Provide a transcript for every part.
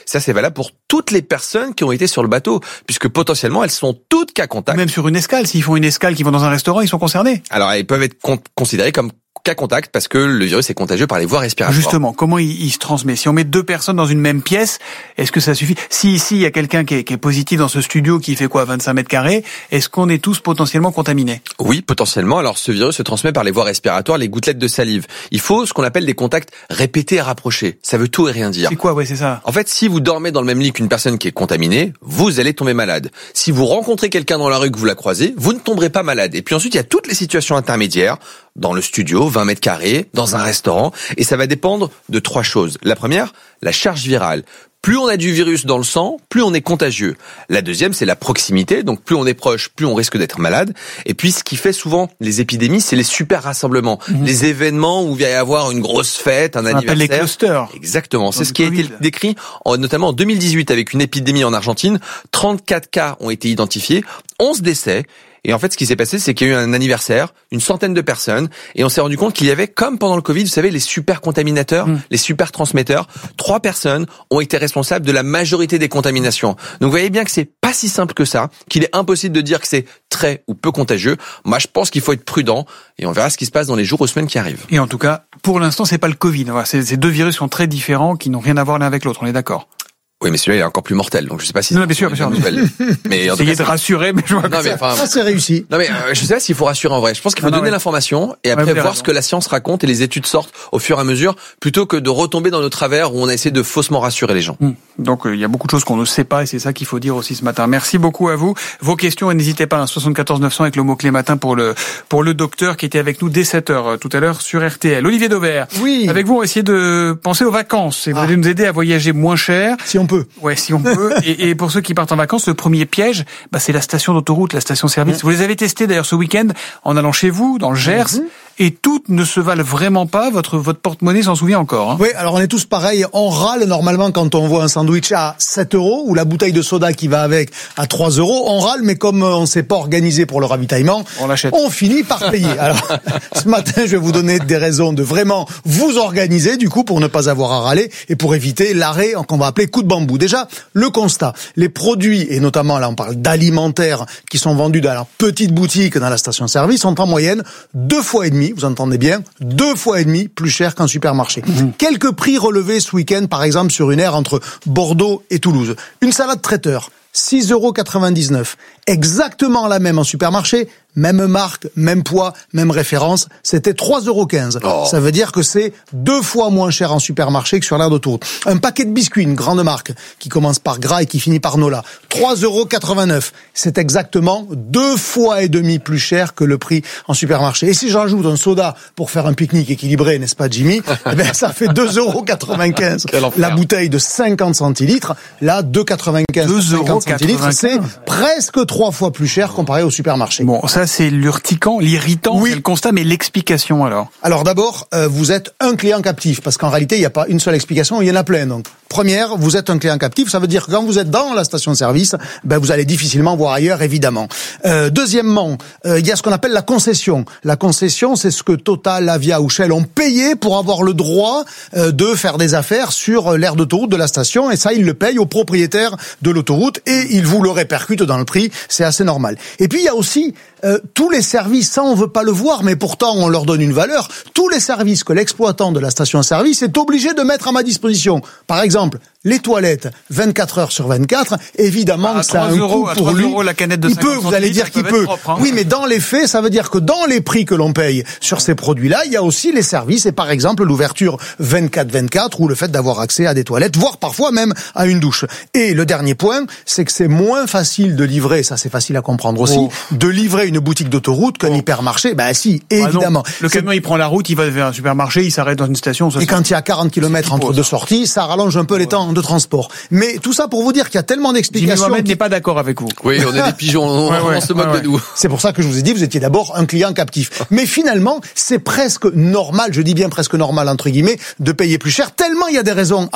Ça, c'est valable pour toutes les personnes qui ont été sur le bateau, puisque potentiellement, elles sont toutes cas contact. Même sur une escale, s'ils font une escale, qu'ils vont dans un restaurant, ils sont concernés. Alors, ils peuvent être considérés comme cas contact parce que le virus est contagieux par les voies respiratoires. Justement, comment il se transmet? Si on met 2 personnes dans une même pièce, est-ce que ça suffit? Si ici, il y a quelqu'un qui est positif dans ce studio qui fait 25 mètres carrés, est-ce qu'on est tous potentiellement contaminés? Oui, potentiellement. Alors, ce virus se transmet par les voies respiratoires, les gouttelettes de salive. Il faut ce qu'on appelle des contacts répétés et rapprochés. Ça veut tout et rien dire. C'est quoi? Ouais, c'est ça. En fait, si vous dormez dans le même lit qu'une personne qui est contaminée, vous allez tomber malade. Si vous rencontrez quelqu'un dans la rue que vous la croisez, vous ne tomberez pas malade. Et puis ensuite, il y a toutes les situations intermédiaires. Dans le studio, 20 mètres carrés, dans un restaurant, et ça va dépendre de 3 choses. La première, la charge virale. Plus on a du virus dans le sang, plus on est contagieux. La deuxième, c'est la proximité, donc plus on est proche, plus on risque d'être malade. Et puis, ce qui fait souvent les épidémies, c'est les super rassemblements, les événements où il va y avoir une grosse fête, un anniversaire. Les clusters. Exactement, c'est ce qui a été décrit notamment en 2018 avec une épidémie en Argentine. 34 cas ont été identifiés, 11 décès. Et en fait, ce qui s'est passé, c'est qu'il y a eu un anniversaire, une centaine de personnes, et on s'est rendu compte qu'il y avait, comme pendant le Covid, vous savez, les super contaminateurs, les super transmetteurs. 3 personnes ont été responsables de la majorité des contaminations. Donc, vous voyez bien que c'est pas si simple que ça, qu'il est impossible de dire que c'est très ou peu contagieux. Moi, je pense qu'il faut être prudent, et on verra ce qui se passe dans les jours ou semaines qui arrivent. Et en tout cas, pour l'instant, c'est pas le Covid. Ces 2 virus sont très différents, qui n'ont rien à voir l'un avec l'autre. On est d'accord? Oui, mais celui-là, il est encore plus mortel, donc je sais pas si... Non, bien sûr. Mais en tout essayez de rassurer, mais je vois que ça c'est réussi. Non, mais je sais pas s'il faut rassurer en vrai. Je pense qu'il faut donner l'information et après voir ce que la science raconte et les études sortent au fur et à mesure, plutôt que de retomber dans nos travers où on a essayé de faussement rassurer les gens. Donc, il y a beaucoup de choses qu'on ne sait pas et c'est ça qu'il faut dire aussi ce matin. Merci beaucoup à vous. Vos questions, et n'hésitez pas, 74 900 avec le mot-clé matin pour le docteur qui était avec nous dès 7h tout à l'heure sur RTL. Olivier Dauvert. Oui. Avec vous, on va essayer de penser aux vacances et vous allez nous aider à voyager moins cher. Si on peut. Ouais, si on peut. Et pour ceux qui partent en vacances, le premier piège, c'est la station d'autoroute, la station-service. Vous les avez testés d'ailleurs ce week-end en allant chez vous, dans le Gers. Et toutes ne se valent vraiment pas. Votre porte-monnaie s'en souvient encore. Hein. Oui, alors on est tous pareils. On râle normalement quand on voit un sandwich à 7 € ou la bouteille de soda qui va avec à 3 €. On râle, mais comme on s'est pas organisé pour le ravitaillement, on l'achète. On finit par payer. Alors, ce matin, je vais vous donner des raisons de vraiment vous organiser, du coup, pour ne pas avoir à râler et pour éviter l'arrêt qu'on va appeler coup de bambou. Déjà, le constat. Les produits, et notamment là, on parle d'alimentaires qui sont vendus dans la petite boutique dans la station-service, sont en moyenne 2,5 fois, vous entendez bien, 2,5 fois plus cher qu'un supermarché. Quelques prix relevés ce week-end, par exemple, sur une aire entre Bordeaux et Toulouse. Une salade traiteur, 6,99 €. Exactement la même en supermarché, même marque, même poids, même référence, c'était 3,15 €. Ça veut dire que c'est 2 fois moins cher en supermarché que sur l'aire d'autoroute. Un paquet de biscuits, une grande marque, qui commence par Gras et qui finit par Nola, 3,89 €. C'est exactement 2,5 fois plus cher que le prix en supermarché. Et si j'ajoute un soda pour faire un pique-nique équilibré, n'est-ce pas Jimmy? Eh ben, ça fait 2,95 €. La bouteille de 50 centilitres, là, 2,95 € 50 centilitres, c'est presque 3 fois plus cher comparé au supermarché. Bon, ça c'est l'irritant, oui. C'est le constat, mais l'explication alors? Alors d'abord, vous êtes un client captif, parce qu'en réalité, il n'y a pas une seule explication, il y en a plein. Donc, première, vous êtes un client captif, ça veut dire que quand vous êtes dans la station-service, vous allez difficilement voir ailleurs, évidemment. Deuxièmement, il y a ce qu'on appelle la concession. La concession, c'est ce que Total, Avia ou Shell ont payé pour avoir le droit de faire des affaires sur l'aire d'autoroute de la station, et ça, ils le payent au propriétaire de l'autoroute, et ils vous le répercutent dans le prix, c'est assez normal. Et puis, il y a aussi tous les services, ça on veut pas le voir, mais pourtant on leur donne une valeur, tous les services que l'exploitant de la station-service est obligé de mettre à ma disposition. Par exemple, les toilettes, 24 heures sur 24, évidemment que ça a un coût pour lui. La canette de il peut, vous allez dire qu'il peut. Propre, hein. Oui, mais dans les faits, ça veut dire que dans les prix que l'on paye sur ces produits-là, il y a aussi les services, et par exemple l'ouverture 24/24 ou le fait d'avoir accès à des toilettes, voire parfois même à une douche. Et le dernier point, c'est que c'est moins facile de livrer, ça c'est facile à comprendre aussi, de livrer une boutique d'autoroute qu'un hypermarché. Si, évidemment. Le camion, il prend la route, il va vers un supermarché, il s'arrête dans une station. Et quand il y a 40 km entre deux sorties, ça rallonge un peu les temps de transport. Mais tout ça pour vous dire qu'il y a tellement d'explications. Jimmy n'est pas d'accord avec vous. Oui, on est des pigeons, on se moque de nous. C'est pour ça que je vous ai dit, vous étiez d'abord un client captif. Mais finalement, c'est presque normal, je dis bien presque normal entre guillemets, de payer plus cher, tellement il y a des raisons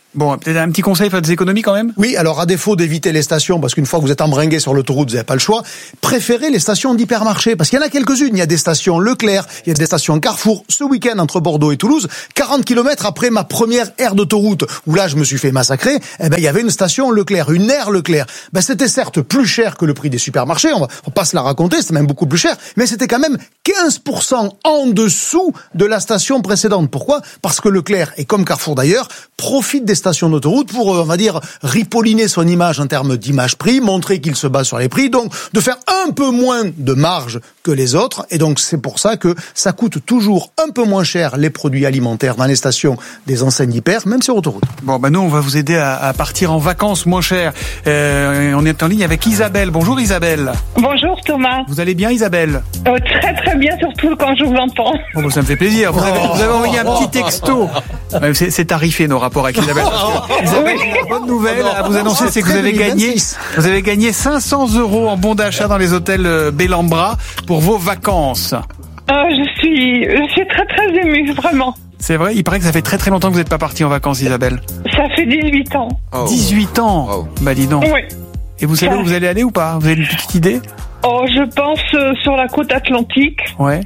Bon, peut-être un petit conseil, faites des économies quand même. Oui, alors à défaut d'éviter les stations, parce qu'une fois que vous êtes embringué sur l'autoroute, vous n'avez pas le choix, préférez les stations d'hypermarché, parce qu'il y en a quelques-unes. Il y a des stations Leclerc, il y a des stations Carrefour. Ce week-end, entre Bordeaux et Toulouse, 40 km après ma première aire d'autoroute, où là je me suis fait massacrer, il y avait une station Leclerc, une aire Leclerc. C'était certes plus cher que le prix des supermarchés, on va pas se la raconter, c'était même beaucoup plus cher, mais c'était quand même 15% en dessous de la station précédente. Pourquoi ? Parce que Leclerc, et comme Carrefour d'ailleurs, profite des stations d'autoroute pour, on va dire, ripolliner son image en termes d'image-prix, montrer qu'il se base sur les prix, donc de faire un peu moins de marge que les autres, et donc c'est pour ça que ça coûte toujours un peu moins cher les produits alimentaires dans les stations des enseignes hyper, même sur autoroute. Bon, nous on va vous aider à partir en vacances moins cher. On est en ligne avec Isabelle. Bonjour Isabelle. Bonjour Thomas. Vous allez bien Isabelle ? Très très bien, surtout quand je vous entends. Bon, ça me fait plaisir. Vous avez envoyé un petit texto. C'est tarifé nos rapports avec Isabelle. Isabelle, la bonne nouvelle à vous annoncer, c'est que vous avez gagné 500 € en bon d'achat dans les hôtels Bellambra pour vos vacances. Je suis très très émue, vraiment. C'est vrai, il paraît que ça fait très très longtemps que vous n'êtes pas partie en vacances, Isabelle. Ça fait 18 ans. 18 ans. Oh. Dis donc. Oui. Et vous savez où vous allez aller ou pas ? Vous avez une petite idée ? Je pense sur la côte atlantique. Ouais.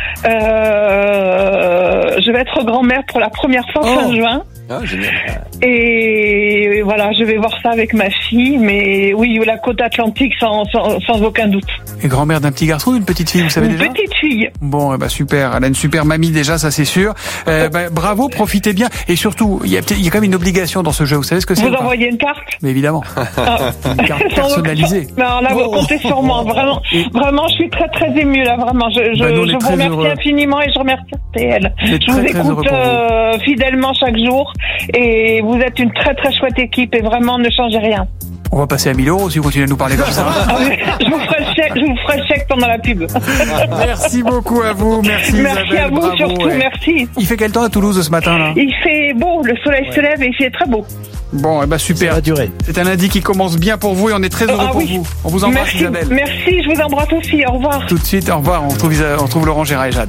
Je vais être grand-mère pour la première fois fin juin. Ah, génial. Et voilà, je vais voir ça avec ma fille, mais oui, la côte atlantique sans aucun doute. Et grand-mère d'un petit garçon ou d'une petite fille, vous savez déjà ? Une petite fille. Bon, super. Elle a une super mamie déjà, ça c'est sûr. Bravo, profitez bien. Et surtout, il y a quand même une obligation dans ce jeu. Vous savez ce que c'est ? Vous envoyez une carte ? Mais évidemment. Une carte personnalisée. Non, là, vous comptez sur moi. Vraiment, je suis très très émue là. Vraiment, je vous remercie infiniment et je remercie RTL. Je vous écoute fidèlement chaque jour et vous êtes une très très chouette équipe et vraiment ne changez rien. On va passer à 1 000 € si vous continuez à nous parler comme ça. Je vous ferai le chèque pendant la pub. Merci beaucoup à vous. Merci Isabelle, à vous, bravo, surtout, merci. Il fait quel temps à Toulouse ce matin là ? Il fait beau, le soleil se lève et il fait très beau. Bon, super. Ça va durer. C'est un lundi qui commence bien pour vous et on est très heureux pour vous. On vous embrasse Isabelle. Merci, je vous embrasse aussi. Au revoir. Tout de suite, au revoir. On retrouve Laurent Gérard et Jade.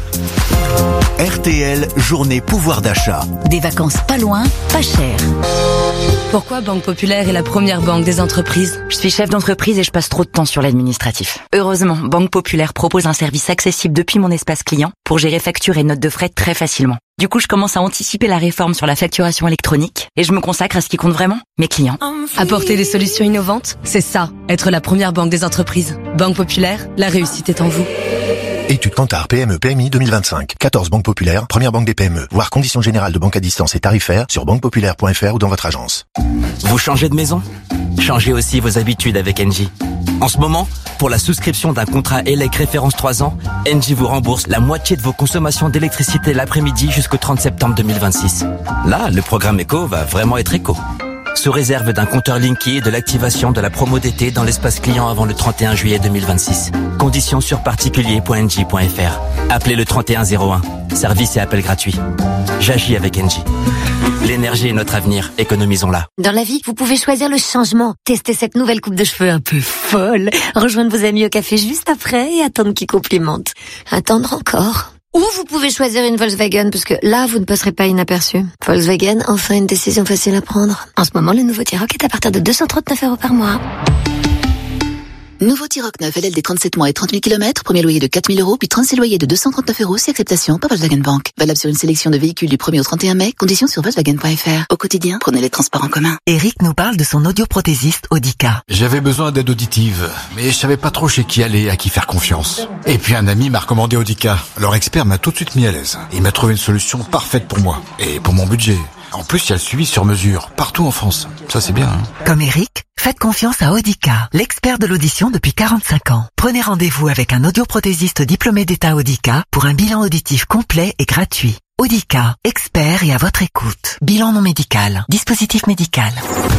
RTL, journée pouvoir d'achat. Des vacances pas loin, pas cher. Pourquoi Banque Populaire est la première banque des entreprises ? Je suis chef d'entreprise et je passe trop de temps sur l'administratif. Heureusement, Banque Populaire propose un service accessible depuis mon espace client pour gérer factures et notes de frais très facilement. Du coup, je commence à anticiper la réforme sur la facturation électronique et je me consacre à ce qui compte vraiment, mes clients. Apporter des solutions innovantes, c'est ça, être la première banque des entreprises. Banque Populaire, la réussite est en vous. Étude Kantar PME PMI 2025. 14 banques populaires, première banque des PME. Voir conditions générales de banque à distance et tarifaires sur banquepopulaire.fr ou dans votre agence. Vous changez de maison ? Changez aussi vos habitudes avec Engie. En ce moment, pour la souscription d'un contrat ELEC référence 3 ans, Engie vous rembourse la moitié de vos consommations d'électricité l'après-midi jusqu'au 30 septembre 2026. Là, le programme éco va vraiment être éco. Sous réserve d'un compteur Linky et de l'activation de la promo d'été dans l'espace client avant le 31 juillet 2026. Conditions sur particulier.engie.fr. Appelez le 3101. Service et appel gratuit. J'agis avec Engie. L'énergie est notre avenir, économisons-la. Dans la vie, vous pouvez choisir le changement. Tester cette nouvelle coupe de cheveux un peu folle. Rejoindre vos amis au café juste après et attendre qu'ils complimentent. Attendre encore. Ou vous pouvez choisir une Volkswagen, parce que là, vous ne passerez pas inaperçu. Volkswagen, enfin une décision facile à prendre. En ce moment, le nouveau T-Roc est à partir de 239 € par mois. Nouveau T-Roc 9, LLD 37 mois et 30 000 km, premier loyer de 4 000 €, puis 36 loyers de 239 € si acceptation par Volkswagen Bank. Valable sur une sélection de véhicules du 1er au 31 mai, conditions sur Volkswagen.fr. Au quotidien, prenez les transports en commun. Eric nous parle de son audioprothésiste Audica. J'avais besoin d'aide auditive, mais je savais pas trop chez qui aller, à qui faire confiance. Et puis un ami m'a recommandé Audica. Leur expert m'a tout de suite mis à l'aise. Il m'a trouvé une solution parfaite pour moi, et pour mon budget. En plus, il y a le suivi sur mesure, partout en France. Ça, c'est bien, hein. Comme Eric, faites confiance à Audica, l'expert de l'audition depuis 45 ans. Prenez rendez-vous avec un audioprothésiste diplômé d'État Audica pour un bilan auditif complet et gratuit. Audica, expert et à votre écoute. Bilan non médical, dispositif médical.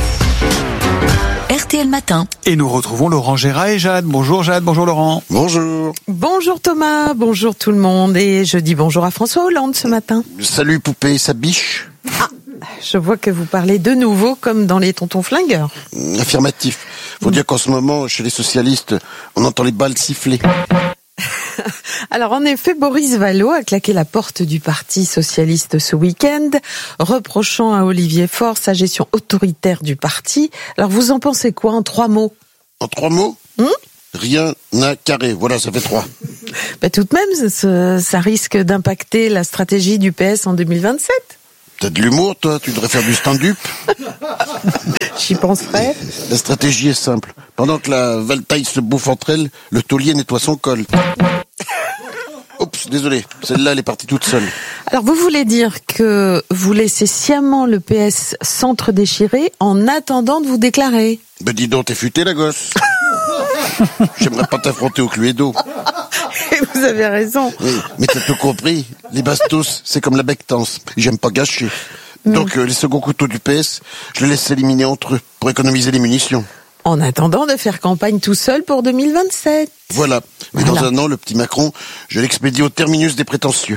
RTL Matin. Et nous retrouvons Laurent Gérard et Jade. Bonjour Jade, bonjour Laurent. Bonjour. Bonjour Thomas, bonjour tout le monde. Et je dis bonjour à François Hollande ce matin. Salut poupée, ça biche. Je vois que vous parlez de nouveau comme dans les tontons flingueurs. Affirmatif. Faut dire qu'en ce moment, chez les socialistes, on entend les balles siffler. Alors en effet, Boris Vallaud a claqué la porte du Parti socialiste ce week-end, reprochant à Olivier Faure sa gestion autoritaire du parti. Alors vous en pensez quoi en 3 mots ? En 3 mots ? Rien n'a carré. Voilà, ça fait 3. Tout de même, ça risque d'impacter la stratégie du PS en 2027. T'as de l'humour, toi ? Tu devrais faire du stand-up ? J'y penserais. La stratégie est simple. Pendant que la Valtaille se bouffe entre elles, le taulier nettoie son col. Oups, désolé. Celle-là, elle est partie toute seule. Alors, vous voulez dire que vous laissez sciemment le PS s'entre-déchirer en attendant de vous déclarer ? Dis donc, t'es futé, la gosse. J'aimerais pas t'affronter au Cluedo. Et vous avez raison. Oui, mais t'as tout compris. Les bastos, c'est comme la bectance. J'aime pas gâcher. Donc, les seconds couteaux du PS, je les laisse éliminer entre eux pour économiser les munitions. En attendant de faire campagne tout seul pour 2027. Voilà. Mais dans un an, le petit Macron, je l'expédie au terminus des prétentieux.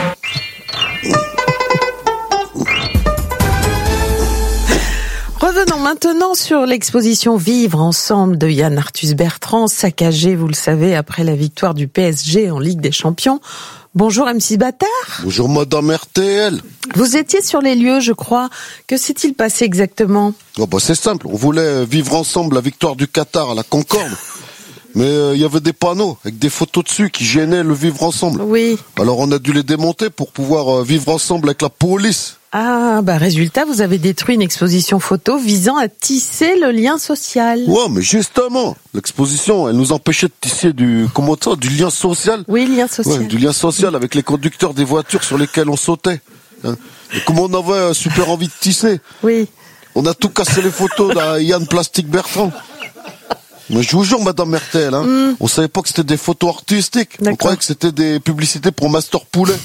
Revenons maintenant sur l'exposition Vivre ensemble de Yann Arthus Bertrand, saccagé, vous le savez, après la victoire du PSG en Ligue des Champions. Bonjour M6 Bâtard. Bonjour Madame RTL. Vous étiez sur les lieux, je crois. Que s'est-il passé exactement ? C'est simple, on voulait vivre ensemble la victoire du Qatar à la Concorde. Mais il y avait des panneaux avec des photos dessus qui gênaient le vivre ensemble. Oui. Alors on a dû les démonter pour pouvoir vivre ensemble avec la police. Ah, résultat, vous avez détruit une exposition photo visant à tisser le lien social. Ouais, mais justement, l'exposition, elle nous empêchait de tisser du lien social. Oui, lien social. Ouais, du lien social avec les conducteurs des voitures sur lesquelles on sautait. Et comme on avait super envie de tisser. Oui. On a tout cassé les photos de Yann Plastique Bertrand. Mais je vous jure, Madame Mertel, on savait pas que c'était des photos artistiques. D'accord. On croyait que c'était des publicités pour Master Poulet.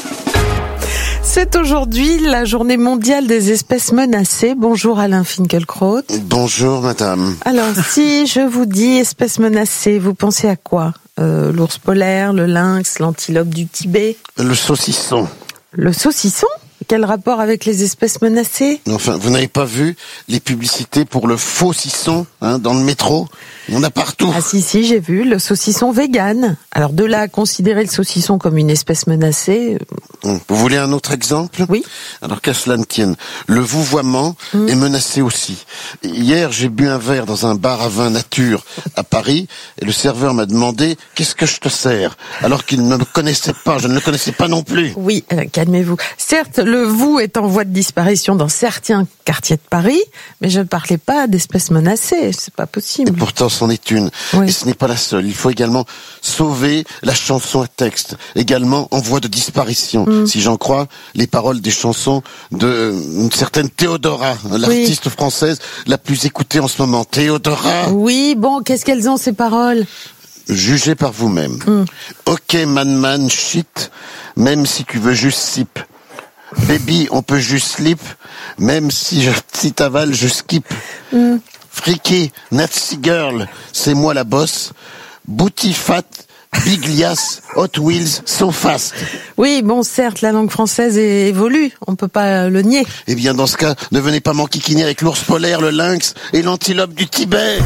C'est aujourd'hui la journée mondiale des espèces menacées. Bonjour Alain Finkielkraut. Bonjour Madame. Alors, si je vous dis espèces menacées, vous pensez à quoi ? L'ours polaire, le lynx, l'antilope du Tibet ? Le saucisson. Le saucisson ? Quel rapport avec les espèces menacées ? Enfin, vous n'avez pas vu les publicités pour le faucisson dans le métro ? On a partout. Ah si, j'ai vu, le saucisson vegan. Alors de là à considérer le saucisson comme une espèce menacée... Vous voulez un autre exemple ? Oui. Alors qu'à cela ne tienne, le vouvoiement est menacé aussi. Hier, j'ai bu un verre dans un bar à vin nature à Paris et le serveur m'a demandé « Qu'est-ce que je te sers ?» alors qu'il ne me connaissait pas, je ne le connaissais pas non plus. Oui, calmez-vous. Certes, le vous est en voie de disparition dans certains quartiers de Paris, mais je ne parlais pas d'espèces menacées, c'est pas possible. Et pourtant, c'en est une. Oui. Et ce n'est pas la seule. Il faut également sauver la chanson à texte, également en voie de disparition. Si j'en crois les paroles des chansons d'une certaine Théodora, l'artiste française la plus écoutée en ce moment. Théodora. Oui, bon, qu'est-ce qu'elles ont ces paroles ? Jugez par vous-même. Ok, man, shit, même si tu veux juste sip. Baby, on peut juste slip, même si t'avales, je skip. Freaky, Nazi girl, c'est moi la boss. Booty fat, big lias, Hot Wheels, so fast. Oui, bon, certes, la langue française évolue, on peut pas le nier. Eh bien, dans ce cas, ne venez pas m'enquiquiner avec l'ours polaire, le lynx et l'antilope du Tibet.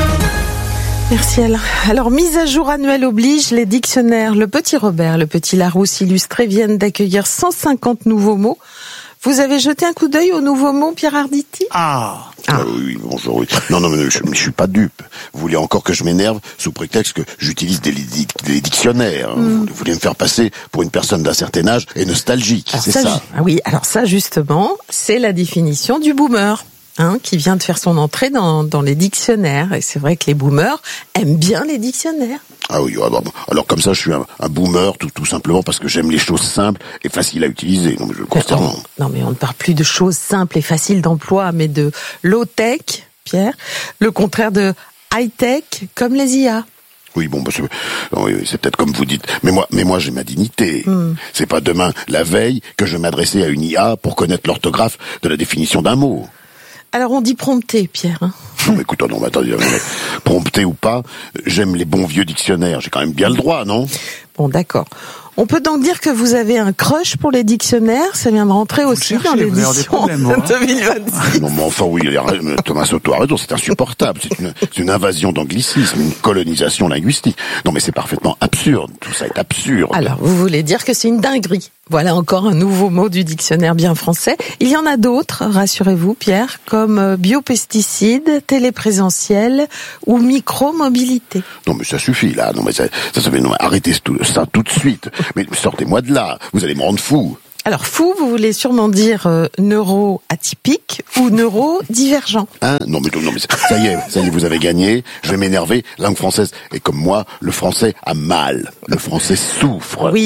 Merci Alain. Alors, mise à jour annuelle oblige, les dictionnaires Le Petit Robert, Le Petit Larousse illustré viennent d'accueillir 150 nouveaux mots. Vous avez jeté un coup d'œil aux nouveaux mots, Pierre Arditi ? Oui, bonjour. Oui. Non, mais je suis pas dupe. Vous voulez encore que je m'énerve sous prétexte que j'utilise des dictionnaires. Vous voulez me faire passer pour une personne d'un certain âge et nostalgique, alors c'est ça ? Oui, alors ça justement, c'est la définition du boomer. Qui vient de faire son entrée dans les dictionnaires. Et c'est vrai que les boomers aiment bien les dictionnaires. Ah oui, alors comme ça, je suis un boomer tout simplement parce que j'aime les choses simples et faciles à utiliser. Non, mais je le considère. Non, mais on ne parle plus de choses simples et faciles d'emploi, mais de low-tech, Pierre. Le contraire de high-tech, comme les IA. Oui, c'est peut-être comme vous dites. Mais moi, j'ai ma dignité. C'est pas demain, la veille, que je vais m'adresser à une IA pour connaître l'orthographe de la définition d'un mot. Alors on dit prompter, Pierre. Non, mais écoute, attendez, prompter ou pas, j'aime les bons vieux dictionnaires. J'ai quand même bien le droit, non ? Bon, d'accord. On peut donc dire que vous avez un crush pour les dictionnaires, ça vient de rentrer aussi dans l'édition 2026. Non, mais enfin, oui, Thomas Soto a raison, c'est insupportable. C'est une invasion d'anglicisme, une colonisation linguistique. Non, mais c'est parfaitement absurde. Tout ça est absurde. Alors, vous voulez dire que c'est une dinguerie. Voilà encore un nouveau mot du dictionnaire bien français. Il y en a d'autres, rassurez-vous, Pierre, comme biopesticides, téléprésentiel ou micromobilité. Non, mais ça suffit, là. Non, mais arrêtez ça tout de suite. Mais sortez-moi de là. Vous allez me rendre fou. Alors, fou, vous voulez sûrement dire neuro-atypique ou neuro-divergent. Non, mais ça y est, vous avez gagné. Je vais m'énerver. Langue française. Et comme moi, le français a mal. Le français souffre. Oui.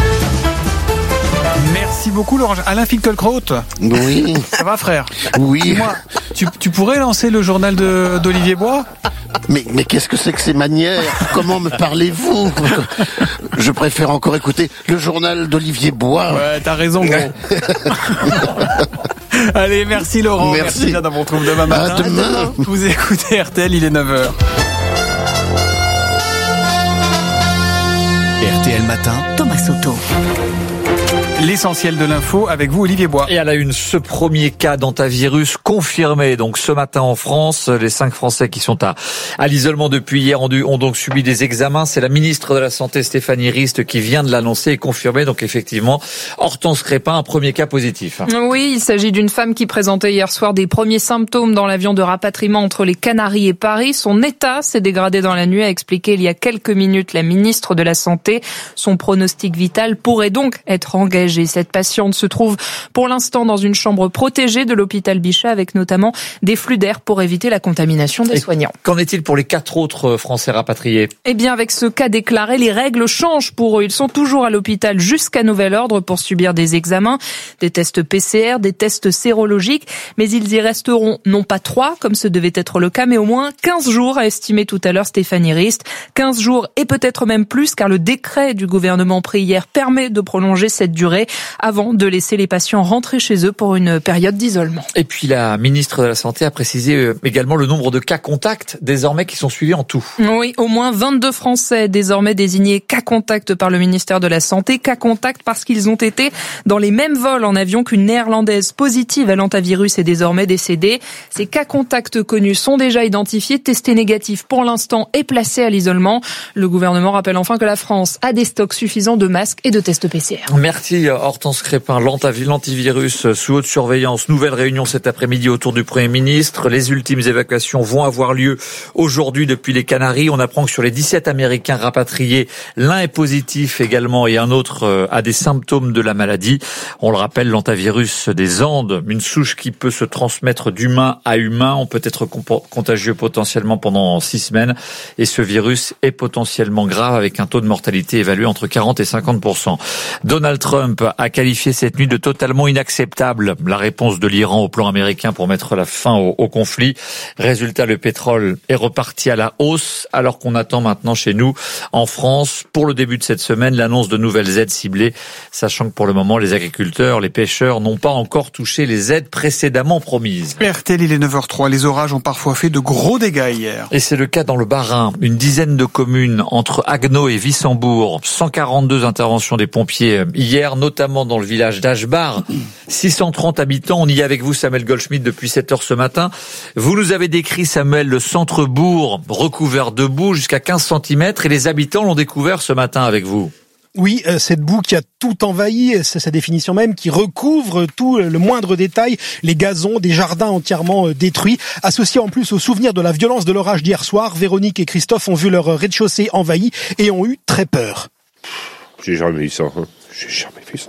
Merci beaucoup, Laurent. Alain Finkielkraut. Oui. Ça va, frère? Oui. Dis-moi, tu pourrais lancer le journal d'Olivier Bois? Mais qu'est-ce que c'est que ces manières? Comment me parlez-vous? Je préfère encore écouter le journal d'Olivier Bois. Ouais, t'as raison, gros. Allez, merci Laurent. Merci. Déjà, on retrouve demain matin. À demain. Vous écoutez RTL, il est 9h. RTL Matin, Thomas Soto. L'essentiel de l'info avec vous, Olivier Bois. Et à la une, ce premier cas d'hantavirus confirmé. Donc ce matin en France, les 5 Français qui sont à l'isolement depuis hier ont donc subi des examens. C'est la ministre de la Santé, Stéphanie Rist, qui vient de l'annoncer et confirmer. Donc effectivement, Hortense Crépin, un premier cas positif. Oui, il s'agit d'une femme qui présentait hier soir des premiers symptômes dans l'avion de rapatriement entre les Canaries et Paris. Son état s'est dégradé dans la nuit, a expliqué il y a quelques minutes la ministre de la Santé. Son pronostic vital pourrait donc être engagé. Cette patiente se trouve pour l'instant dans une chambre protégée de l'hôpital Bichat avec notamment des flux d'air pour éviter la contamination des soignants. Qu'en est-il pour les 4 autres Français rapatriés? Eh bien, avec ce cas déclaré, les règles changent pour eux. Ils sont toujours à l'hôpital jusqu'à nouvel ordre pour subir des examens, des tests PCR, des tests sérologiques, mais ils y resteront non pas 3, comme ce devait être le cas, mais au moins 15 jours, a estimé tout à l'heure Stéphanie Rist. 15 jours et peut-être même plus, car le décret du gouvernement pris hier permet de prolonger cette durée avant de laisser les patients rentrer chez eux pour une période d'isolement. Et puis la ministre de la Santé a précisé également le nombre de cas contacts désormais qui sont suivis en tout. Oui, au moins 22 Français désormais désignés cas contacts par le ministère de la Santé. Cas contacts parce qu'ils ont été dans les mêmes vols en avion qu'une néerlandaise positive à l'hantavirus est désormais décédée. Ces cas contacts connus sont déjà identifiés, testés négatifs pour l'instant et placés à l'isolement. Le gouvernement rappelle enfin que la France a des stocks suffisants de masques et de tests PCR. Merci Hortense Crépin. L'antivirus sous haute surveillance. Nouvelle réunion cet après-midi autour du Premier ministre. Les ultimes évacuations vont avoir lieu aujourd'hui depuis les Canaries. On apprend que sur les 17 Américains rapatriés, l'un est positif également et un autre a des symptômes de la maladie. On le rappelle, l'hantavirus des Andes, une souche qui peut se transmettre d'humain à humain. On peut être contagieux potentiellement pendant 6 semaines et ce virus est potentiellement grave avec un taux de mortalité évalué entre 40 et 50%. Donald Trump a qualifié cette nuit de totalement inacceptable la réponse de l'Iran au plan américain pour mettre la fin au conflit. Résultat, le pétrole est reparti à la hausse alors qu'on attend maintenant chez nous en France pour le début de cette semaine l'annonce de nouvelles aides ciblées, sachant que pour le moment les agriculteurs, les pêcheurs n'ont pas encore touché les aides précédemment promises. RTL, il est 9h03. Les orages ont parfois fait de gros dégâts hier. Et c'est le cas dans le Bas-Rhin. Une dizaine de communes entre Haguenau et Wissembourg. 142 interventions des pompiers hier, notamment dans le village d'Ashbar. 630 habitants. On y est avec vous, Samuel Goldschmidt, depuis 7h ce matin. Vous nous avez décrit, Samuel, le centre-bourg recouvert de boue jusqu'à 15 cm et les habitants l'ont découvert ce matin avec vous. Oui, cette boue qui a tout envahi, c'est sa définition même, qui recouvre tout le moindre détail, les gazons, des jardins entièrement détruits. Associés en plus au souvenir de la violence de l'orage d'hier soir, Véronique et Christophe ont vu leur rez-de-chaussée envahi et ont eu très peur. J'ai jamais vu ça. J'ai jamais vu ça.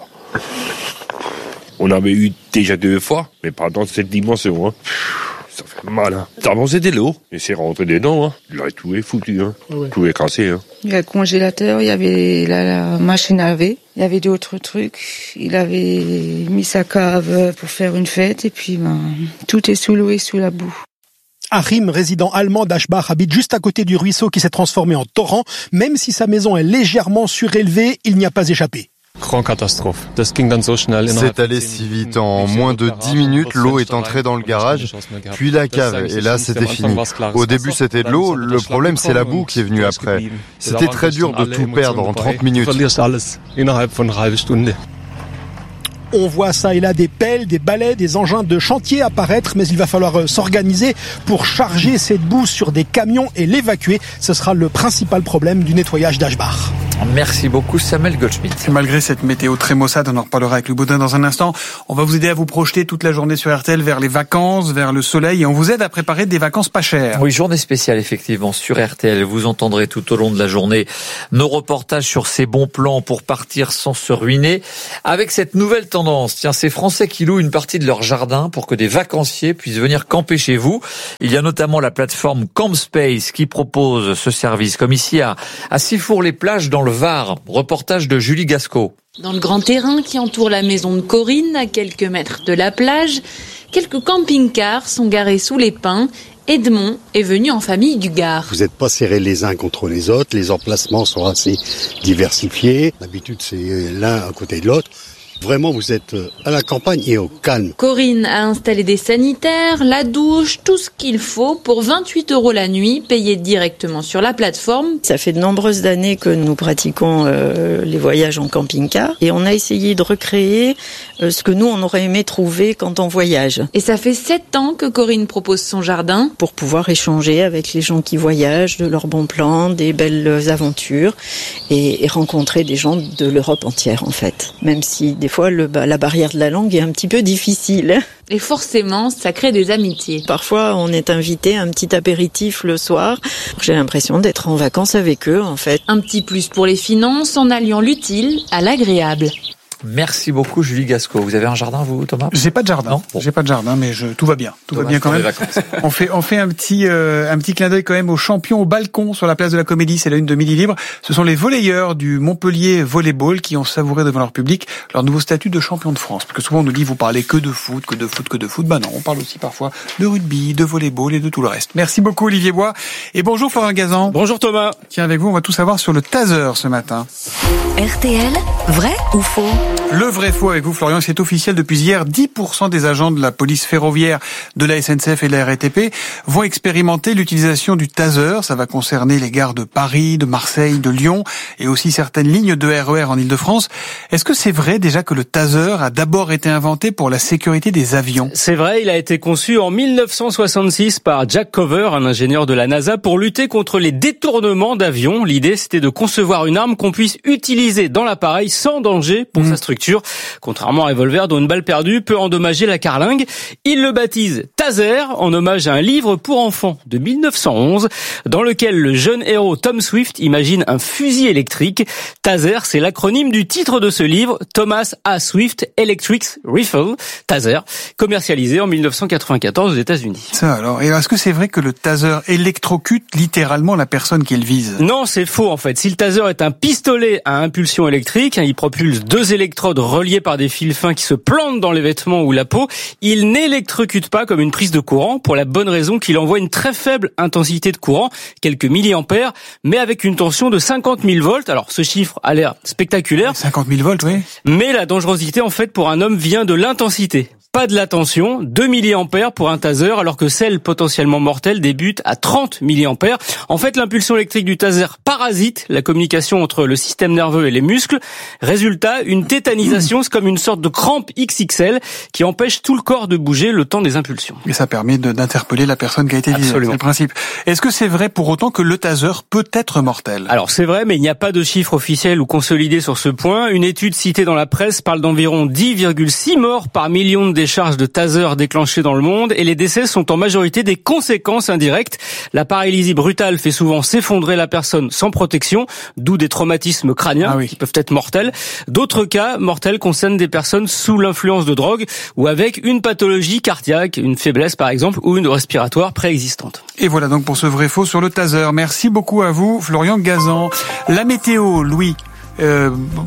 On avait eu déjà 2 fois, mais pas dans cette dimension. Ça fait mal. D'abord c'était l'eau, et c'est rentré dedans. Là, tout est foutu. Ouais. Tout est cassé. Il y a le congélateur, il y avait la machine à laver, il y avait d'autres trucs. Il avait mis sa cave pour faire une fête, et puis tout est sous l'eau et sous la boue. Achim, résident allemand d'Ashbach, habite juste à côté du ruisseau qui s'est transformé en torrent. Même si sa maison est légèrement surélevée, il n'y a pas échappé. C'est allé si vite. En moins de 10 minutes, l'eau est entrée dans le garage, puis la cave, et là c'était fini. Au début c'était de l'eau, le problème c'est la boue qui est venue après. C'était très dur de tout perdre en 30 minutes. On voit ça et là des pelles, des balais, des engins de chantier apparaître, mais il va falloir s'organiser pour charger cette boue sur des camions et l'évacuer. Ce sera le principal problème du nettoyage d'Ashbar. Merci beaucoup Samuel Goldschmidt. Malgré cette météo très maussade, on en reparlera avec Louis Baudin dans un instant. On va vous aider à vous projeter toute la journée sur RTL vers les vacances, vers le soleil, et on vous aide à préparer des vacances pas chères. Oui, journée spéciale effectivement sur RTL. Vous entendrez tout au long de la journée nos reportages sur ces bons plans pour partir sans se ruiner. Avec cette nouvelle tendance, tiens, ces Français qui louent une partie de leur jardin pour que des vacanciers puissent venir camper chez vous. Il y a notamment la plateforme CampSpace qui propose ce service, comme ici à Sifour-les-Plages dans le Var. Reportage de Julie Gasco. Dans le grand terrain qui entoure la maison de Corinne, à quelques mètres de la plage, quelques camping-cars sont garés sous les pins. Edmond est venu en famille du Gard. Vous n'êtes pas serrés les uns contre les autres, les emplacements sont assez diversifiés. D'habitude, c'est l'un à côté de l'autre. Vraiment, vous êtes à la campagne et au calme. Corinne a installé des sanitaires, la douche, tout ce qu'il faut pour 28 € la nuit, payé directement sur la plateforme. Ça fait de nombreuses années que nous pratiquons les voyages en camping-car et on a essayé de recréer ce que nous, on aurait aimé trouver quand on voyage. Et ça fait 7 ans que Corinne propose son jardin. Pour pouvoir échanger avec les gens qui voyagent, de leurs bons plans, des belles aventures et rencontrer des gens de l'Europe entière en fait. Même si des fois la barrière de la langue est un petit peu difficile. Et forcément, ça crée des amitiés. Parfois, on est invité à un petit apéritif le soir. J'ai l'impression d'être en vacances avec eux, en fait. Un petit plus pour les finances en alliant l'utile à l'agréable. Merci beaucoup Julie Gasco. Vous avez un jardin vous Thomas ? J'ai pas de jardin. Non, bon. J'ai pas de jardin, mais tout va bien. Tout va bien quand même. On fait un petit clin d'œil quand même aux champions au balcon sur la place de la Comédie. C'est la une de Midi Libre. Ce sont les volleyeurs du Montpellier Volleyball qui ont savouré devant leur public leur nouveau statut de champion de France. Parce que souvent on nous dit vous parlez que de foot. Bah non, on parle aussi parfois de rugby, de volleyball et de tout le reste. Merci beaucoup Olivier Bois et bonjour Florian Gazan. Bonjour Thomas. Tiens, avec vous on va tout savoir sur le taser ce matin. RTL, vrai ou faux ? Le vrai faux avec vous Florian, c'est officiel depuis hier, 10% des agents de la police ferroviaire, de la SNCF et de la RATP vont expérimenter l'utilisation du taser. Ça va concerner les gares de Paris, de Marseille, de Lyon et aussi certaines lignes de RER en Ile-de-France. Est-ce que c'est vrai déjà que le taser a d'abord été inventé pour la sécurité des avions ? C'est vrai, il a été conçu en 1966 par Jack Cover, un ingénieur de la NASA, pour lutter contre les détournements d'avions. L'idée, c'était de concevoir une arme qu'on puisse utiliser dans l'appareil sans danger pour sa structure. Contrairement à un revolver dont une balle perdue peut endommager la carlingue, il le baptise Taser en hommage à un livre pour enfants de 1911 dans lequel le jeune héros Tom Swift imagine un fusil électrique. Taser, c'est l'acronyme du titre de ce livre, Thomas A. Swift Electric Rifle, Taser, commercialisé en 1994 aux États-Unis. Ça alors, et est-ce que c'est vrai que le taser électrocute littéralement la personne qu'il vise ? Non, c'est faux en fait. Si le taser est un pistolet à impulsion électrique, il propulse 2 électrodes reliés par des fils fins qui se plantent dans les vêtements ou la peau, il n'électrocute pas comme une prise de courant pour la bonne raison qu'il envoie une très faible intensité de courant, quelques milliampères, mais avec une tension de 50 000 volts. Alors ce chiffre a l'air spectaculaire. 50 000 volts, oui. Mais la dangerosité en fait pour un homme vient de l'intensité. Pas de la tension, 2 milliampères pour un taser, alors que celle potentiellement mortelle débute à 30 milliampères. En fait, l'impulsion électrique du taser parasite la communication entre le système nerveux et les muscles. Résultat, une tétanisation, c'est comme une sorte de crampe XXL qui empêche tout le corps de bouger le temps des impulsions. Et ça permet d'interpeller la personne qui a été visée. Absolument. C'est le principe. Est-ce que c'est vrai pour autant que le taser peut être mortel ? Alors c'est vrai, mais il n'y a pas de chiffre officiel ou consolidé sur ce point. Une étude citée dans la presse parle d'environ 10,6 morts par million de décharges de taser déclenchées dans le monde, et les décès sont en majorité des conséquences indirectes. La paralysie brutale fait souvent s'effondrer la personne sans protection, d'où des traumatismes crâniens qui peuvent être mortels. D'autres cas mortels concernent des personnes sous l'influence de drogue ou avec une pathologie cardiaque, une faiblesse par exemple, ou une respiratoire préexistante. Et voilà donc pour ce vrai faux sur le taser. Merci beaucoup à vous Florian Gazan. La météo, Louis.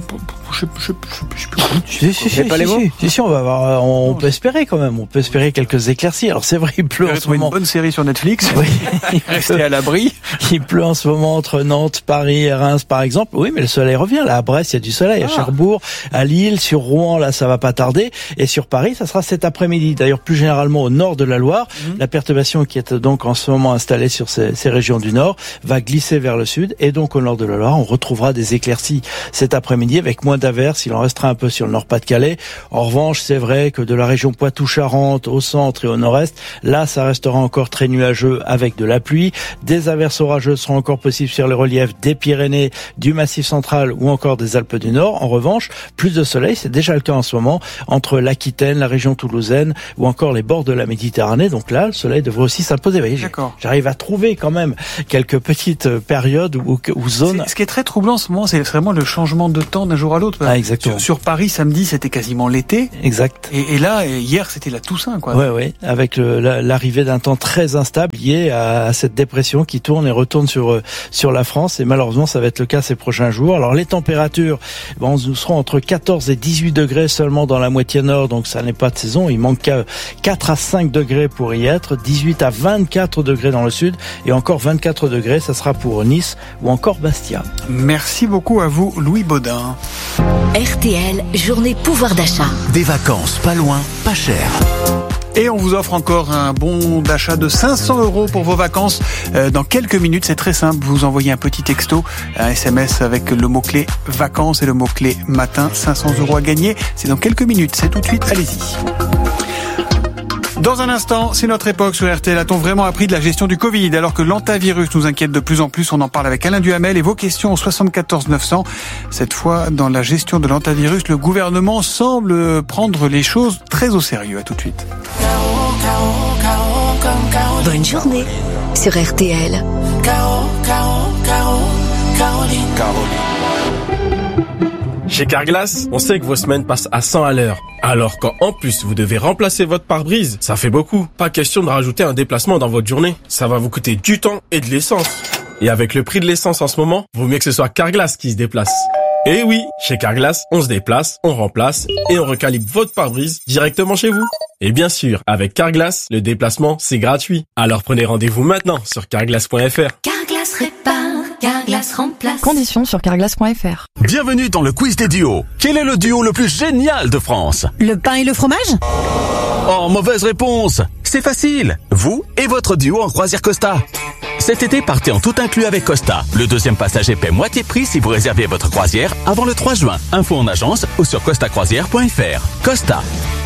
Si, on va avoir, on peut espérer quand même. On peut espérer quelques éclaircies. Alors c'est vrai, il pleut en ce moment. Une bonne série sur Netflix. Oui. Restez à l'abri. Il pleut en ce moment entre Nantes, Paris et Reims, par exemple. Oui, mais le soleil revient. Là, à Brest, il y a du soleil. À Cherbourg, à Lille, sur Rouen, là, ça va pas tarder. Et sur Paris, ça sera cet après-midi. D'ailleurs, plus généralement au nord de la Loire, la perturbation qui est donc en ce moment installée sur ces régions du nord va glisser vers le sud. Et donc, au nord de la Loire, on retrouvera des éclaircies cet après-midi avec moins d'averses. Il en restera un peu sur le Nord-Pas-de-Calais. En revanche, c'est vrai que de la région Poitou-Charentes au centre et au nord-est, là, ça restera encore très nuageux avec de la pluie. Des averses orageuses seront encore possibles sur les reliefs des Pyrénées, du Massif central ou encore des Alpes du Nord. En revanche, plus de soleil, c'est déjà le cas en ce moment, entre l'Aquitaine, la région toulousaine ou encore les bords de la Méditerranée. Donc là, le soleil devrait aussi s'imposer. Vous voyez, j'arrive à trouver quand même quelques petites périodes ou zones. Ce qui est très troublant en ce moment, c'est vraiment le changement de temps d'un jour à l'autre. Exactement. Sur Paris, samedi, c'était quasiment l'été. Exact. Et là, hier, c'était la Toussaint, quoi. Ouais, avec l'arrivée d'un temps très instable lié à cette dépression qui tourne et retourne sur la France. Et malheureusement, ça va être le cas ces prochains jours. Alors, les températures, nous serons entre 14 et 18 degrés seulement dans la moitié nord, donc ça n'est pas de saison. Il manque 4 à 5 degrés pour y être, 18 à 24 degrés dans le sud, et encore 24 degrés, ça sera pour Nice ou encore Bastia. Merci beaucoup à vous, Louis Baudin. RTL, journée pouvoir d'achat. Des vacances pas loin, pas cher. Et on vous offre encore un bon d'achat de 500 € pour vos vacances. Dans quelques minutes, c'est très simple. Vous envoyez un petit texto, un SMS avec le mot-clé vacances et le mot-clé matin. 500 € à gagner. C'est dans quelques minutes. C'est tout de suite. Allez-y. Dans un instant, c'est notre époque sur RTL. A-t-on vraiment appris de la gestion du Covid? Alors que l'antavirus nous inquiète de plus en plus, on en parle avec Alain Duhamel et vos questions au 74 900. Cette fois, dans la gestion de l'antavirus, le gouvernement semble prendre les choses très au sérieux. À tout de suite. Bonne journée sur RTL. Chez Carglass, on sait que vos semaines passent à 100 à l'heure. Alors quand en plus vous devez remplacer votre pare-brise, ça fait beaucoup. Pas question de rajouter un déplacement dans votre journée. Ça va vous coûter du temps et de l'essence. Et avec le prix de l'essence en ce moment, vaut mieux que ce soit Carglass qui se déplace. Et oui, chez Carglass, on se déplace, on remplace et on recalibre votre pare-brise directement chez vous. Et bien sûr, avec Carglass, le déplacement, c'est gratuit. Alors prenez rendez-vous maintenant sur carglass.fr. Carglass répare, Carglass remplace. Conditions sur carglass.fr. Bienvenue dans le quiz des duos. Quel est le duo le plus génial de France? Le pain et le fromage? Oh, mauvaise réponse. C'est facile. Vous et votre duo en croisière Costa. Cet été, partez en tout inclus avec Costa. Le deuxième passager paie moitié prix si vous réservez votre croisière avant le 3 juin. Info en agence ou sur costacroisière.fr. Costa.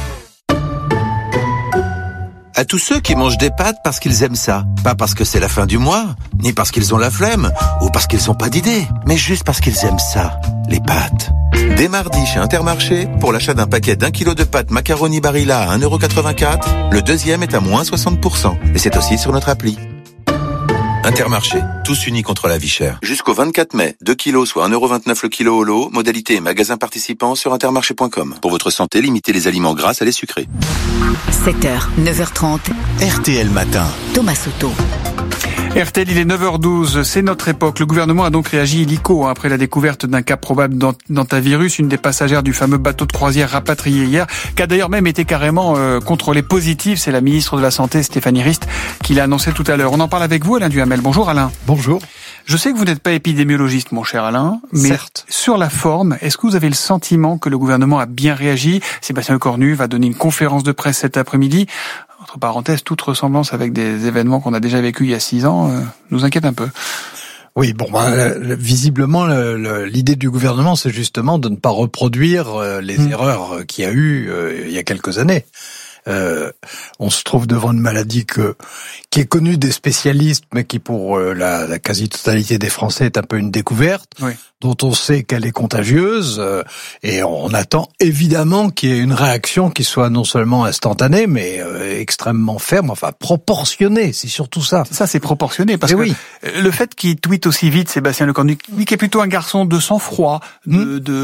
À tous ceux qui mangent des pâtes parce qu'ils aiment ça. Pas parce que c'est la fin du mois, ni parce qu'ils ont la flemme, ou parce qu'ils n'ont pas d'idée, mais juste parce qu'ils aiment ça, les pâtes. Dès mardi chez Intermarché, pour l'achat d'un paquet d'1 kilo de pâtes macaroni Barilla à 1,84 €, le deuxième est à moins 60%. Et c'est aussi sur notre appli. Intermarché, tous unis contre la vie chère. Jusqu'au 24 mai, 2 kilos soit 1,29 € le kilo au lot, modalité et magasin participant sur intermarché.com. Pour votre santé, limitez les aliments gras à les sucrés. 7h, 9h30. RTL Matin. Thomas Soto. RTL, il est 9h12, c'est notre époque. Le gouvernement a donc réagi illico après la découverte d'un cas probable d'antavirus, une des passagères du fameux bateau de croisière rapatrié hier, qui a d'ailleurs même été carrément contrôlé positif. C'est la ministre de la Santé, Stéphanie Rist, qui l'a annoncé tout à l'heure. On en parle avec vous, Alain Duhamel. Bonjour Alain. Bonjour. Je sais que vous n'êtes pas épidémiologiste, mon cher Alain, mais certes, sur la forme, est-ce que vous avez le sentiment que le gouvernement a bien réagi? Sébastien Lecornu va donner une conférence de presse cet après-midi. Entre parenthèses, toute ressemblance avec des événements qu'on a déjà vécus il y a 6 ans nous inquiète un peu. Oui, visiblement, l'idée du gouvernement, c'est justement de ne pas reproduire les erreurs qu'il y a eu il y a quelques années. On se trouve devant une maladie qui est connue des spécialistes, mais qui pour la quasi-totalité des Français est un peu une découverte, oui, dont on sait qu'elle est contagieuse, et on attend évidemment qu'il y ait une réaction qui soit non seulement instantanée, mais extrêmement ferme, enfin proportionnée, c'est surtout ça. Ça, c'est proportionné, parce que le fait qu'il tweete aussi vite, Sébastien Lecornu, qui est plutôt un garçon de sang-froid, qui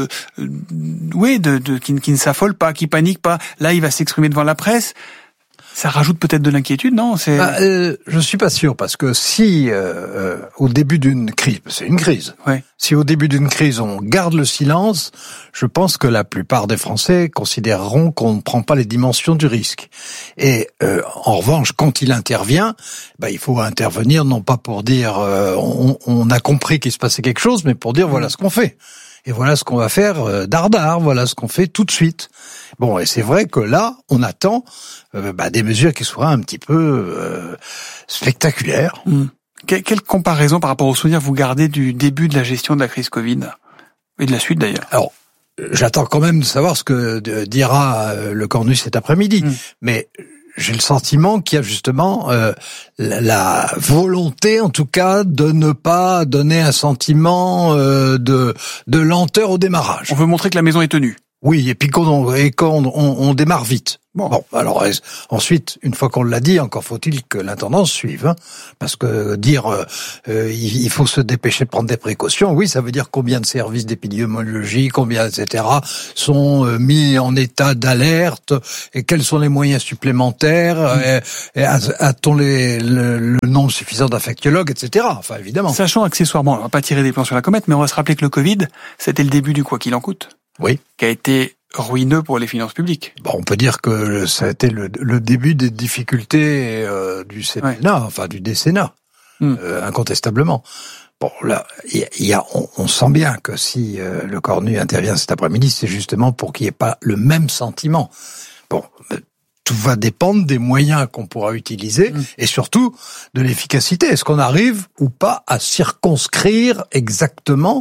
ne s'affole pas, qui panique pas, là il va s'exprimer devant la presse. Ça rajoute peut-être de l'inquiétude, non? Je suis pas sûr, parce que si au début d'une crise, c'est une crise. Ouais. Si au début d'une crise on garde le silence, je pense que la plupart des Français considéreront qu'on ne prend pas les dimensions du risque. Et en revanche, quand il intervient, il faut intervenir non pas pour dire on a compris qu'il se passait quelque chose, mais pour dire voilà ce qu'on fait. Et voilà ce qu'on va faire dardard, voilà ce qu'on fait tout de suite. Bon, et c'est vrai que là, on attend des mesures qui soient un petit peu spectaculaires. Quelle comparaison par rapport aux souvenirs vous gardez du début de la gestion de la crise Covid et de la suite d'ailleurs? Alors, j'attends quand même de savoir ce que dira le Cornu cet après-midi, mais j'ai le sentiment qu'il y a justement la volonté, en tout cas, de ne pas donner un sentiment de lenteur au démarrage. On veut montrer que la maison est tenue. Oui, et puis on démarre vite. Bon, alors ensuite, une fois qu'on l'a dit, encore faut-il que l'intendance suive, hein, parce que dire il faut se dépêcher de prendre des précautions, oui, ça veut dire combien de services d'épidémiologie, combien, etc., sont mis en état d'alerte, et quels sont les moyens supplémentaires, et a-t-on le nombre suffisant d'infectiologues, etc. Enfin, évidemment. Sachant accessoirement, on va pas tirer des plans sur la comète, mais on va se rappeler que le Covid, c'était le début du quoi qu'il en coûte. Oui. Qui a été ruineux pour les finances publiques. Bon, on peut dire que ça a été le début des difficultés du Sénat, enfin du décennat, incontestablement. Bon, là, on sent bien que si le Cornu intervient cet après-midi, c'est justement pour qu'il n'y ait pas le même sentiment. Bon, tout va dépendre des moyens qu'on pourra utiliser et surtout de l'efficacité. Est-ce qu'on arrive ou pas à circonscrire exactement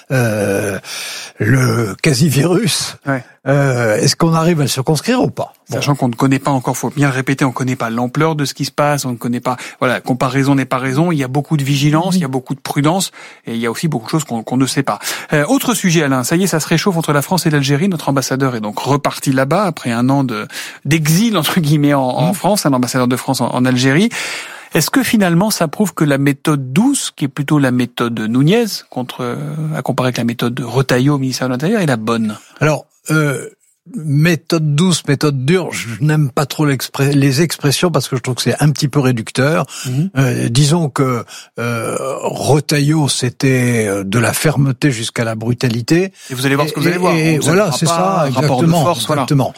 le quasi-virus? Est-ce qu'on arrive à le circonscrire ou pas? Sachant qu'on ne connaît pas encore, faut bien le répéter, on ne connaît pas l'ampleur de ce qui se passe, on ne connaît pas, voilà, comparaison n'est pas raison, il y a beaucoup de vigilance, il y a beaucoup de prudence, et il y a aussi beaucoup de choses qu'on ne sait pas. Autre sujet, Alain, ça y est, ça se réchauffe entre la France et l'Algérie, notre ambassadeur est donc reparti là-bas après un an d'exil, entre guillemets, en France, un ambassadeur de France en Algérie. Est-ce que finalement ça prouve que la méthode douce, qui est plutôt la méthode Nunez, à comparer avec la méthode de Retailleau au ministère de l'Intérieur, est la bonne? Alors, méthode douce, méthode dure, je n'aime pas trop les expressions parce que je trouve que c'est un petit peu réducteur. Disons que Retailleau, c'était de la fermeté jusqu'à la brutalité. Et vous allez voir ce que vous allez voir. Et voilà, c'est ça, exactement.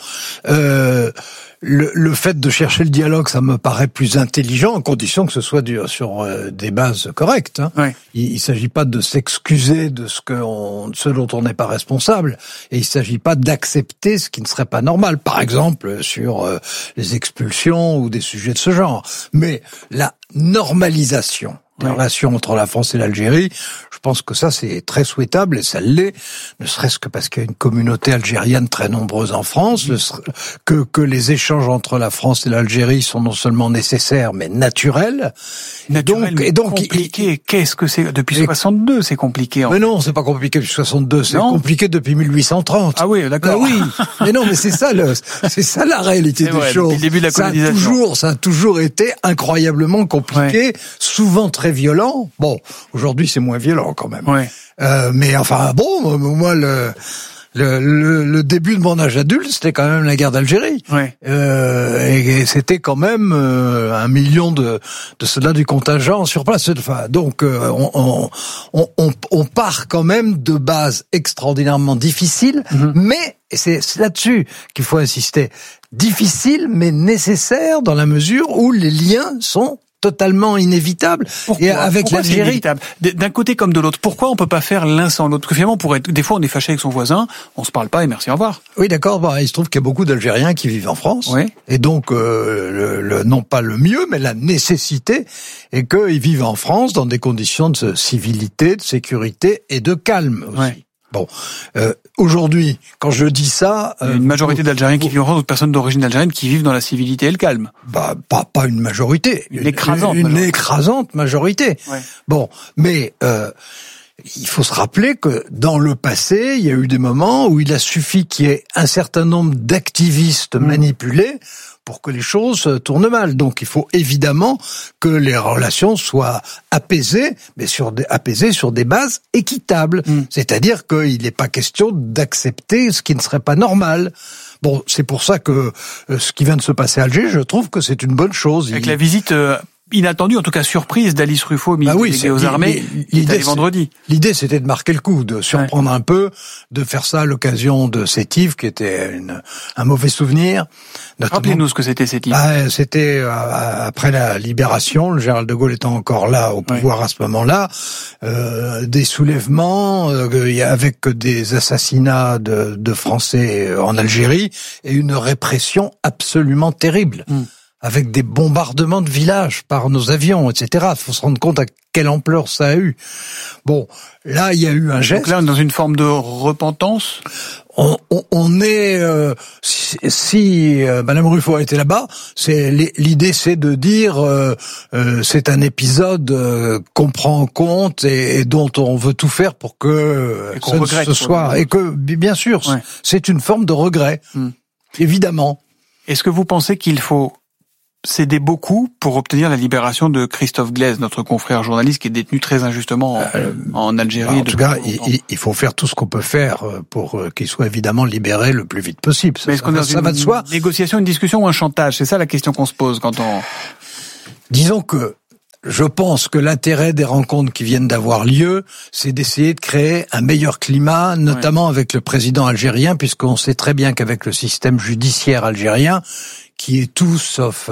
Le fait de chercher le dialogue, ça me paraît plus intelligent, en condition que ce soit sur des bases correctes. Hein. Ouais. Il s'agit pas de s'excuser de ce dont on n'est pas responsable, et il s'agit pas d'accepter ce qui ne serait pas normal. Par exemple, sur les expulsions ou des sujets de ce genre. Mais la normalisation des relations entre la France et l'Algérie, je pense que ça c'est très souhaitable et ça l'est, ne serait-ce que parce qu'il y a une communauté algérienne très nombreuse en France, que les échanges entre la France et l'Algérie sont non seulement nécessaires mais naturels. Et donc compliqué. Qu'est-ce que c'est depuis 62? C'est compliqué. Mais non, c'est pas compliqué depuis 62, c'est compliqué depuis 1830. Ah oui, d'accord. Ah oui, mais non, mais c'est ça la réalité des choses. Depuis le début de la colonisation. Ça a toujours été incroyablement compliqué, souvent très violent. Bon, aujourd'hui c'est moins violent quand même. Mais enfin bon, moi le début de mon âge adulte, c'était quand même la guerre d'Algérie. Et c'était quand même 1 million de soldats du contingent sur place. Enfin, donc on part quand même de bases extraordinairement difficiles, mais et c'est là-dessus qu'il faut insister. Difficiles mais nécessaires dans la mesure où les liens sont totalement inévitable. Pourquoi? Et avec l'Algérie, d'un côté comme de l'autre, pourquoi on peut pas faire l'un sans l'autre? Parce que finalement, des fois, on est fâché avec son voisin, on se parle pas et merci, au revoir. Oui, d'accord. Il se trouve qu'il y a beaucoup d'Algériens qui vivent en France, et donc non pas le mieux, mais la nécessité est qu'ils vivent en France dans des conditions de civilité, de sécurité et de calme aussi. Bon, aujourd'hui, quand je dis ça, il y a une majorité d'Algériens qui vivent en France, d'autres personnes d'origine algérienne qui vivent dans la civilité et le calme. Pas une majorité, une écrasante majorité. Bon, mais il faut se rappeler que dans le passé, il y a eu des moments où il a suffi qu'il y ait un certain nombre d'activistes manipulés pour que les choses tournent mal. Donc il faut évidemment que les relations soient apaisées, mais apaisées sur des bases équitables. C'est-à-dire qu'il n'est pas question d'accepter ce qui ne serait pas normal. Bon, c'est pour ça que ce qui vient de se passer à Alger, je trouve que c'est une bonne chose. Avec la visite inattendue, en tout cas surprise, d'Alice Ruffo, ministre délégué aux armées, l'idée vendredi. L'idée, c'était de marquer le coup, de surprendre un peu, de faire ça à l'occasion de Sétif, qui était un mauvais souvenir. Rappelez-nous ce que c'était Sétif. C'était après la libération, le général de Gaulle étant encore là au pouvoir à ce moment-là, des soulèvements avec des assassinats de Français en Algérie et une répression absolument terrible. Avec des bombardements de villages par nos avions, etc. Il faut se rendre compte à quelle ampleur ça a eu. Bon, là, il y a eu un geste. Donc là, on est dans une forme de repentance. On est, si Madame Ruffo a été là-bas, l'idée, c'est de dire, c'est un épisode qu'on prend en compte et dont on veut tout faire pour que ce soit, et que, bien sûr, c'est une forme de regret, évidemment. Est-ce que vous pensez qu'il faut céder beaucoup pour obtenir la libération de Christophe Glaise, notre confrère journaliste qui est détenu très injustement en Algérie? En tout cas, il faut faire tout ce qu'on peut faire pour qu'il soit évidemment libéré le plus vite possible. Mais est-ce qu'on est dans une négociation, une discussion ou un chantage? C'est ça la question qu'on se pose quand on... Disons que je pense que l'intérêt des rencontres qui viennent d'avoir lieu, c'est d'essayer de créer un meilleur climat, notamment avec le président algérien, puisqu'on sait très bien qu'avec le système judiciaire algérien, qui est tout sauf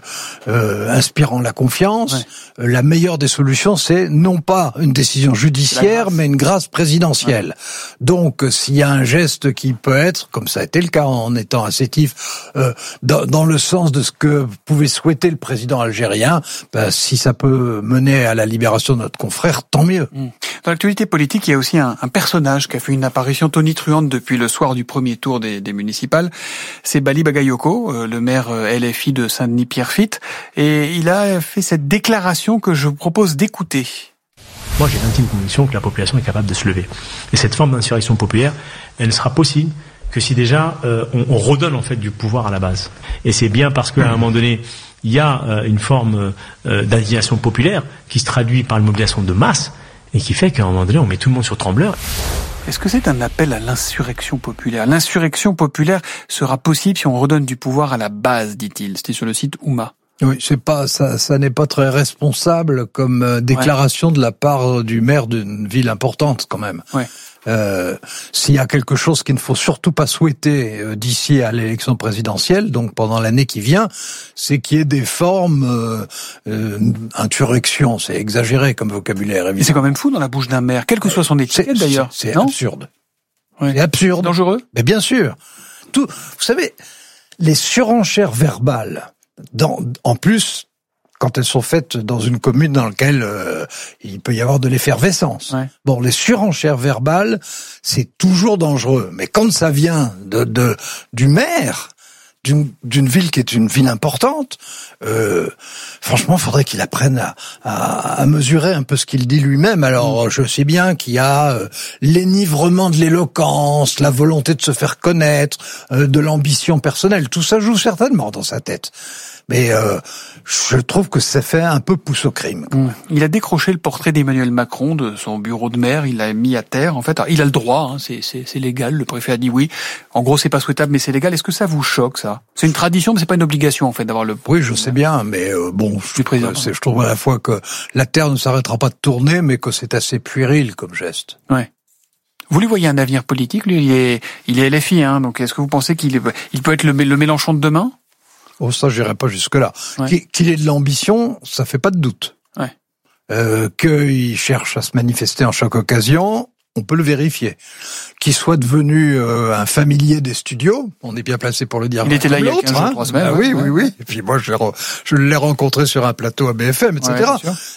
inspirant la confiance, la meilleure des solutions, c'est non pas une décision judiciaire, mais une grâce présidentielle. Donc, s'il y a un geste qui peut être, comme ça a été le cas en étant à Sétif, dans le sens de ce que pouvait souhaiter le président algérien, si ça peut mener à la libération de notre confrère, tant mieux. Dans l'actualité politique, il y a aussi un personnage qui a fait une apparition tonitruante depuis le soir du premier tour des municipales. C'est Bali Bagayoko, le maire LFI de Saint-Denis-Pierrefitte, et il a fait cette déclaration que je vous propose d'écouter. Moi, j'ai l'intime conviction que la population est capable de se lever. Et cette forme d'insurrection populaire, elle ne sera possible que si déjà on redonne en fait du pouvoir à la base. Et c'est bien parce qu'à un moment donné, il y a une forme d'indignation populaire qui se traduit par une mobilisation de masse et qui fait qu'à un moment donné, on met tout le monde sur trembleur. Est-ce que c'est un appel à l'insurrection populaire? L'insurrection populaire sera possible si on redonne du pouvoir à la base, dit-il. C'était sur le site Ouma. Oui, c'est pas ça n'est pas très responsable comme déclaration de la part du maire d'une ville importante quand même. S'il y a quelque chose qu'il ne faut surtout pas souhaiter d'ici à l'élection présidentielle, donc pendant l'année qui vient, c'est qu'il y ait des formes insurrection, c'est exagéré comme vocabulaire. Évidemment. Et c'est quand même fou dans la bouche d'un maire, quelle que soit son étiquette d'ailleurs. C'est absurde. C'est absurde. Dangereux. Mais bien sûr. Vous savez, les surenchères verbales, en plus, quand elles sont faites dans une commune dans laquelle il peut y avoir de l'effervescence. Bon, les surenchères verbales, c'est toujours dangereux. Mais quand ça vient du maire d'une ville qui est une ville importante, franchement, faudrait qu'il apprenne à mesurer un peu ce qu'il dit lui-même. Alors, je sais bien qu'il y a l'énivrement de l'éloquence, la volonté de se faire connaître, de l'ambition personnelle. Tout ça joue certainement dans sa tête. Mais je trouve que ça fait un peu pouce au crime. Il a décroché le portrait d'Emmanuel Macron de son bureau de maire, il l'a mis à terre. En fait, il a le droit, hein, c'est légal. Le préfet a dit oui. En gros, c'est pas souhaitable, mais c'est légal. Est-ce que ça vous choque, ça? C'est une tradition, mais c'est pas une obligation, en fait, d'avoir le. Oui, je sais bien, mais bon, je trouve à la fois que la terre ne s'arrêtera pas de tourner, mais que c'est assez puéril comme geste. Ouais. Vous lui voyez un avenir politique? Lui, il est LFI, hein. Donc, est-ce que vous pensez qu'il peut être le Mélenchon de demain? Oh, ça, j'irai pas jusque-là. Qu'il ait de l'ambition, ça fait pas de doute. Qu'il cherche à se manifester en chaque occasion, on peut le vérifier. Qu'il soit devenu un familier des studios, on est bien placé pour le dire. Il était là il y a 15 jours, 3 semaines. Oui. Et puis moi, je l'ai rencontré sur un plateau à BFM, etc.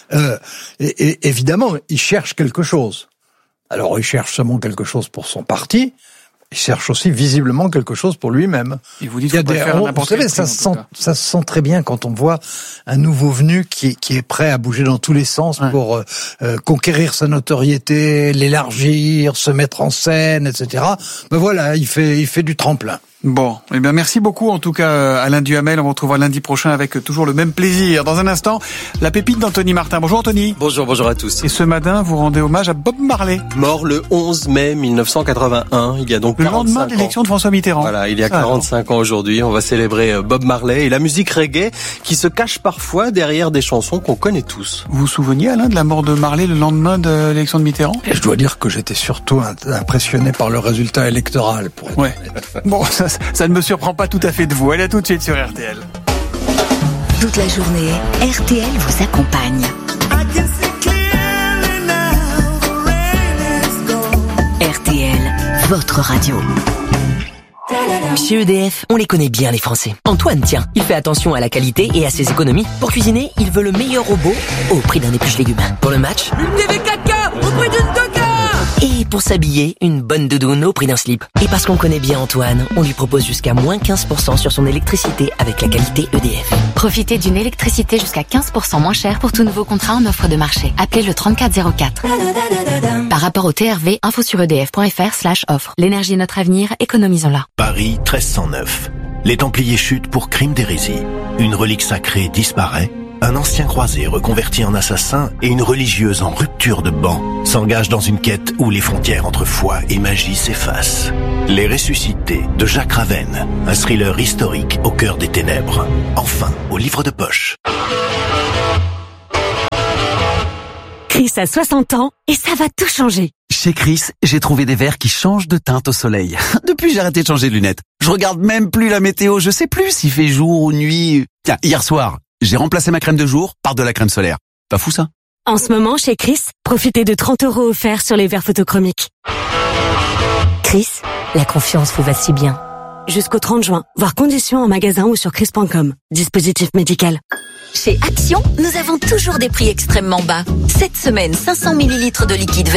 Et évidemment, il cherche quelque chose. Alors, il cherche seulement quelque chose pour son parti. Il cherche aussi visiblement quelque chose pour lui-même. Et vous dites vous savez, ça se sent très bien quand on voit un nouveau venu qui est prêt à bouger dans tous les sens pour conquérir sa notoriété, l'élargir, se mettre en scène, etc. Ben voilà, il fait du tremplin. Bon, eh bien merci beaucoup en tout cas Alain Duhamel. On vous retrouvera lundi prochain avec toujours le même plaisir. Dans un instant, la pépite d'Anthony Martin. Bonjour Anthony. Bonjour à tous. Et ce matin, vous rendez hommage à Bob Marley. Mort le 11 mai 1981. Il y a donc 45 ans. Le lendemain de l'élection de François Mitterrand. Voilà, il y a 45 ans aujourd'hui. On va célébrer Bob Marley et la musique reggae qui se cache parfois derrière des chansons qu'on connaît tous. Vous vous souveniez Alain de la mort de Marley le lendemain de l'élection de Mitterrand? Et je dois dire que j'étais surtout impressionné par le résultat électoral. Ouais. Bon, ça ne me surprend pas tout à fait de vous. Allez, à tout de suite sur RTL. Toute la journée, RTL vous accompagne. RTL, votre radio. Chez EDF, on les connaît bien les Français. Antoine, tiens, il fait attention à la qualité et à ses économies. Pour cuisiner, il veut le meilleur robot au prix d'un épluche légumes. Pour le match, une TV 4K au prix d'une 2K. Et pour s'habiller, une bonne doudoune au prix d'un slip. Et parce qu'on connaît bien Antoine, on lui propose jusqu'à moins 15% sur son électricité avec la qualité EDF. Profitez d'une électricité jusqu'à 15% moins chère pour tout nouveau contrat en offre de marché. Appelez le 3404. Par rapport au TRV, info sur edf.fr/offre. L'énergie est notre avenir, économisons-la. Paris 1309. Les Templiers chutent pour crime d'hérésie. Une relique sacrée disparaît. Un ancien croisé reconverti en assassin et une religieuse en rupture de ban s'engagent dans une quête où les frontières entre foi et magie s'effacent. Les Ressuscités de Jacques Ravenne, un thriller historique au cœur des ténèbres. Enfin, au livre de poche. Chris a 60 ans et ça va tout changer. Chez Chris, j'ai trouvé des verres qui changent de teinte au soleil. Depuis, j'ai arrêté de changer de lunettes. Je regarde même plus la météo, je sais plus s'il fait jour ou nuit. Tiens, hier soir, j'ai remplacé ma crème de jour par de la crème solaire. Pas fou ça? En ce moment, chez Chris, profitez de 30 € offerts sur les verres photochromiques. Chris, la confiance vous va si bien. Jusqu'au 30 juin, voir conditions en magasin ou sur chris.com. Dispositif médical. Chez Action, nous avons toujours des prix extrêmement bas. Cette semaine, 500 ml de liquide vert